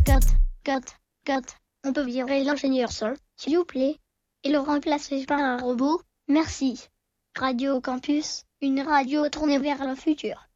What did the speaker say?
cut. On peut virer l'ingénieur son, s'il vous plaît, et le remplacer par un robot. Merci. Radio Campus, une radio tournée vers le futur.